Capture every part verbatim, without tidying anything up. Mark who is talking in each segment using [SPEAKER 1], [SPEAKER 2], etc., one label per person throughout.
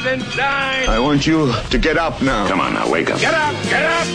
[SPEAKER 1] and dine.
[SPEAKER 2] I want you to get up now.
[SPEAKER 3] Come on now, wake up.
[SPEAKER 1] Get up, get up.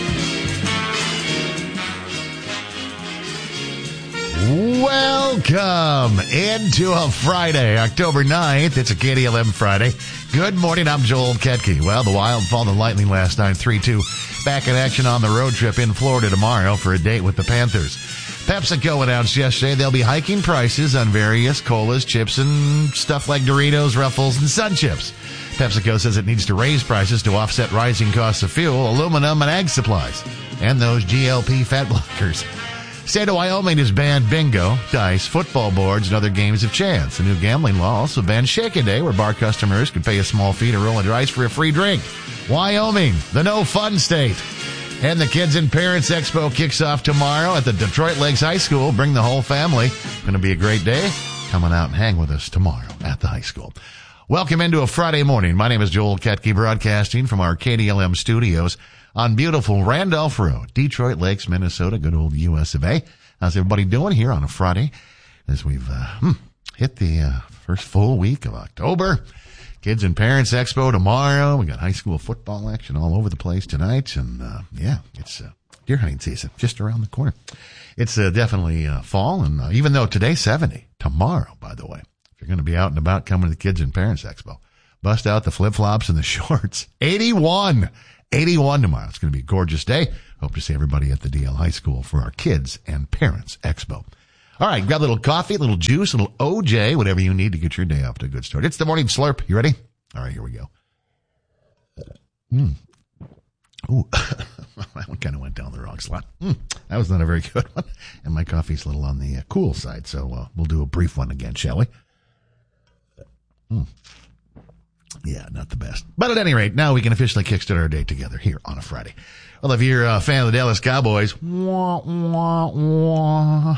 [SPEAKER 4] Welcome into a Friday, October ninth. It's a K D L M Friday. Good morning, I'm Joel Ketke. Well, the Wild falling lightning last night, three two. Back in action on the road trip in Florida tomorrow for a date with the Panthers. PepsiCo announced yesterday they'll be hiking prices on various colas, chips, and stuff like Doritos, Ruffles, and Sun Chips. PepsiCo says it needs to raise prices to offset rising costs of fuel, aluminum, and ag supplies, and those G L P fat blockers. State of Wyoming has banned bingo, dice, football boards, and other games of chance. The new gambling law also bans Shake-a-Day, where bar customers could pay a small fee to roll a dice for a free drink. Wyoming, the no-fun state. And the Kids and Parents Expo kicks off tomorrow at the Detroit Lakes High School. Bring the whole family. Going to be a great day. Come on out and hang with us tomorrow at the high school. Welcome into a Friday morning. My name is Joel Ketke, broadcasting from our K D L M studios on beautiful Randolph Road, Detroit Lakes, Minnesota, good old U S of A. How's everybody doing here on a Friday as we've uh, hmm, hit the uh, first full week of October? Kids and Parents Expo tomorrow. We got high school football action all over the place tonight. And, uh, yeah, it's uh, deer hunting season just around the corner. It's uh, definitely uh, fall. And uh, even though today's seventy, tomorrow, by the way, if you're going to be out and about coming to the Kids and Parents Expo, bust out the flip-flops and the shorts. eighty-one. eighty-one tomorrow. It's going to be a gorgeous day. Hope to see everybody at the D L High School for our Kids and Parents Expo. All right, got a little coffee, a little juice, a little O J, whatever you need to get your day off to a good start. It's the morning slurp. You ready? All right, here we go. Mm. Ooh, that one kind of went down the wrong slot. Mm. That was not a very good one. And my coffee's a little on the uh, cool side, so uh, we'll do a brief one again, shall we? Mm. Yeah, not the best. But at any rate, now we can officially kickstart our day together here on a Friday. Well, if you're a fan of the Dallas Cowboys, wah, wah, wah.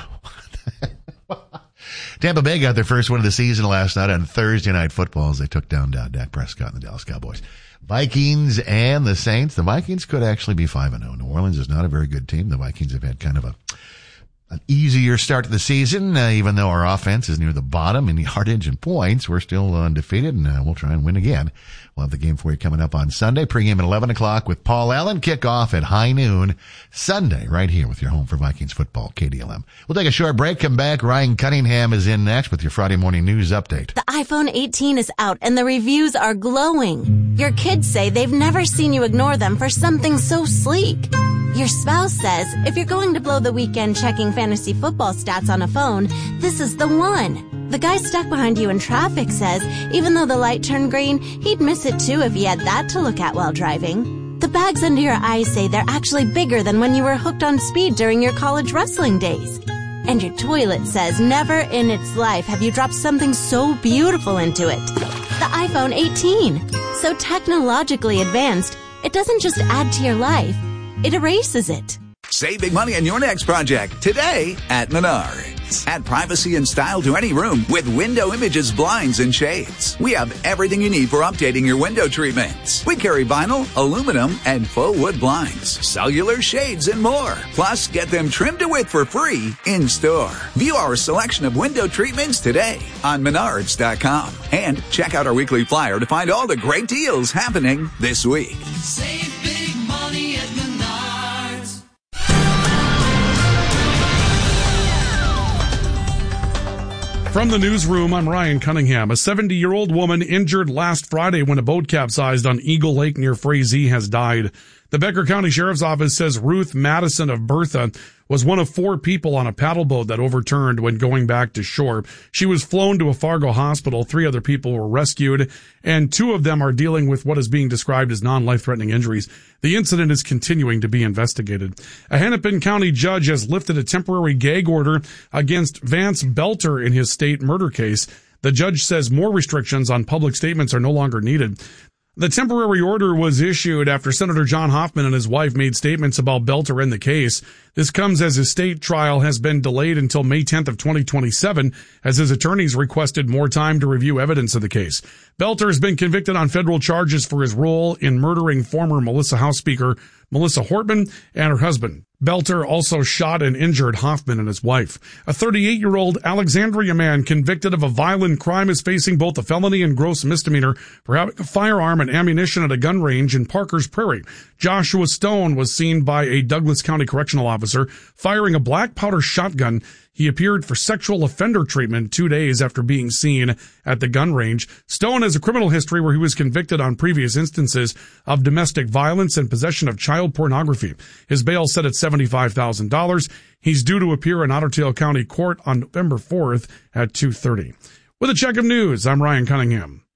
[SPEAKER 4] Tampa Bay got their first win of the season last night on Thursday Night Football as they took down Dak Prescott and the Dallas Cowboys. Vikings and the Saints. The Vikings could actually be five and oh. New Orleans is not a very good team. The Vikings have had kind of a an easier start to the season, uh, even though our offense is near the bottom in yardage and points. We're still undefeated, and uh, we'll try and win again. We'll have the game for you coming up on Sunday. Pregame at eleven o'clock with Paul Allen. Kickoff at high noon Sunday, right here with your home for Vikings football, K D L M. We'll take a short break, come back. Ryan Cunningham is in next with your Friday morning news update.
[SPEAKER 5] The iPhone eighteen is out, and the reviews are glowing. Your kids say they've never seen you ignore them for something so sleek. Your spouse says if you're going to blow the weekend checking fantasy football stats on a phone, this is the one. The guy stuck behind you in traffic says even though the light turned green, he'd miss it too if he had that to look at while driving. The bags under your eyes say they're actually bigger than when you were hooked on speed during your college wrestling days. And your toilet says never in its life have you dropped something so beautiful into it. The iPhone eighteen. So technologically advanced, it doesn't just add to your life, it erases it.
[SPEAKER 6] Save big money on your next project today at Menards. Add privacy and style to any room with Window Images blinds and shades. We have everything you need for updating your window treatments. We carry vinyl, aluminum, and faux wood blinds, cellular shades, and more. Plus, get them trimmed to width for free in store. View our selection of window treatments today on Menards dot com. And check out our weekly flyer to find all the great deals happening this week.
[SPEAKER 7] Save big money at Menards.
[SPEAKER 8] From the newsroom, I'm Ryan Cunningham. A seventy-year-old woman injured last Friday when a boat capsized on Eagle Lake near Frazee has died. The Becker County Sheriff's Office says Ruth Madison of Bertha was one of four people on a paddle boat that overturned when going back to shore. She was flown to a Fargo hospital. Three other people were rescued, and two of them are dealing with what is being described as non-life-threatening injuries. The incident is continuing to be investigated. A Hennepin County judge has lifted a temporary gag order against Vance Belter in his state murder case. The judge says more restrictions on public statements are no longer needed. The temporary order was issued after Senator John Hoffman and his wife made statements about Belter in the case. This comes as his state trial has been delayed until May tenth of twenty twenty-seven, as his attorneys requested more time to review evidence of the case. Belter has been convicted on federal charges for his role in murdering former Melissa House Speaker Melissa Hortman, and her husband. Belter also shot and injured Hoffman and his wife. A thirty-eight-year-old Alexandria man convicted of a violent crime is facing both a felony and gross misdemeanor for having a firearm and ammunition at a gun range in Parkers Prairie. Joshua Stone was seen by a Douglas County correctional officer firing a black powder shotgun. He appeared for sexual offender treatment two days after being seen at the gun range. Stone has a criminal history where he was convicted on previous instances of domestic violence and possession of child pornography. His bail set at seventy-five thousand dollars. He's due to appear in Otter Tail County Court on November fourth at two thirty. With a check of news, I'm Ryan Cunningham.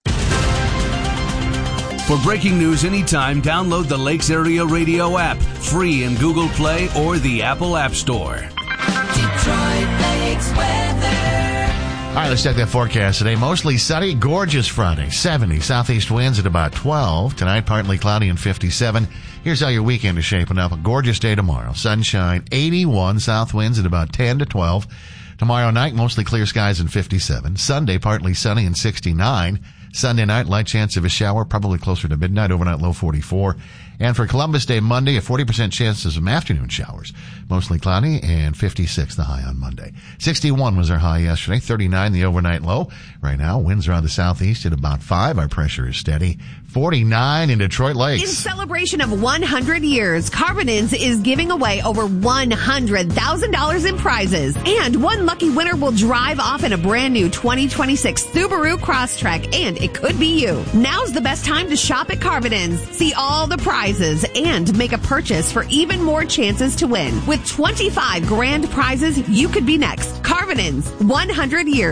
[SPEAKER 1] For breaking news anytime, download the Lakes Area Radio app, free in Google Play or the Apple App Store.
[SPEAKER 7] Detroit Lakes weather.
[SPEAKER 4] All right, let's check that forecast today. Mostly sunny, gorgeous Friday. seventy, southeast winds at about twelve. Tonight, partly cloudy and fifty-seven. Here's how your weekend is shaping up. A gorgeous day tomorrow. Sunshine, eighty-one, south winds at about ten to twelve. Tomorrow night, mostly clear skies and fifty-seven. Sunday, partly sunny and sixty-nine. Sunday night, light chance of a shower, probably closer to midnight, overnight low forty-four. And for Columbus Day Monday, a forty percent chance of some afternoon showers. Mostly cloudy and fifty-six the high on Monday. sixty-one was our high yesterday, thirty-nine the overnight low. Right now, winds are out of the southeast at about five. Our pressure is steady. forty-nine in Detroit Lakes.
[SPEAKER 3] In celebration of one hundred years, Carbonins is giving away over one hundred thousand dollars in prizes. And one lucky winner will drive off in a brand new twenty twenty-six Subaru Crosstrek, and it could be you. Now's the best time to shop at Carbonins. See all the prizes and make a purchase for even more chances to win. With twenty-five grand prizes, you could be next. Carbonins, one hundred years.